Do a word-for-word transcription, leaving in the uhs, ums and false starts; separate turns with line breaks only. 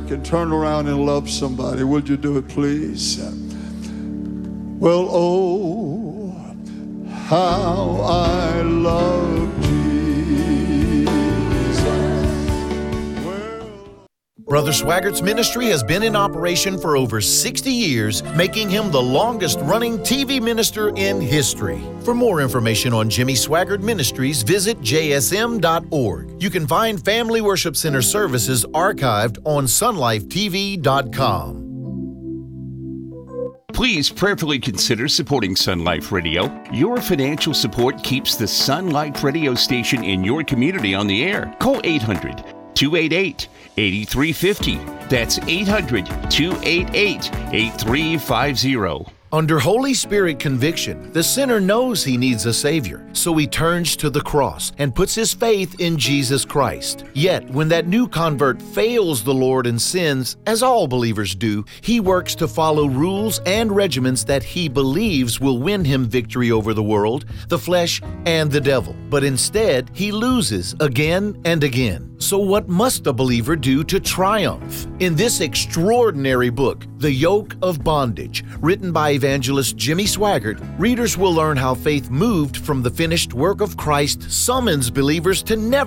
work and turn around and love somebody. Would you do it, please? Well, oh, how I love Jesus. Well,
Brother Swaggart's ministry has been in operation for over sixty years, making him the longest-running T V minister in history. For more information on Jimmy Swaggart Ministries, visit j s m dot org. You can find Family Worship Center services archived on sun life t v dot com.
Please prayerfully consider supporting Sun Life Radio. Your financial support keeps the Sun Life Radio station in your community on the air. Call eight hundred, two eight eight, eight three five zero. That's eight hundred, two eight eight, eight three five zero.
Under Holy Spirit conviction, the sinner knows he needs a Savior, so he turns to the cross and puts his faith in Jesus Christ. Yet, when that new convert fails the Lord and sins, as all believers do, he works to follow rules and regiments that he believes will win him victory over the world, the flesh, and the devil. But instead, he loses again and again. So what must a believer do to triumph? In this extraordinary book, The Yoke of Bondage, written by evangelist Jimmy Swaggart, readers will learn how faith moved from the finished work of Christ summons believers to never